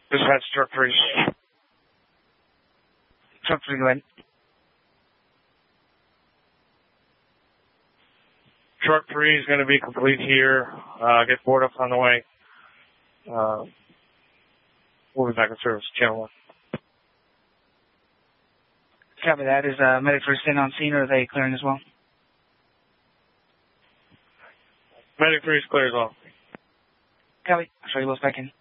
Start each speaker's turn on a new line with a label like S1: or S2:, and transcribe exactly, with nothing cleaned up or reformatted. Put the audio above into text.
S1: Dispatch truck three.
S2: Truck three, go ahead.
S1: Truck three is going to be complete here. Uh, get board up on the way. Uh, we'll be back in service. Channel one.
S2: Copy that. Is uh, medic first in on scene, or are they clearing as well?
S1: Medic three is clear as well.
S2: Copy. I'll show you both back in.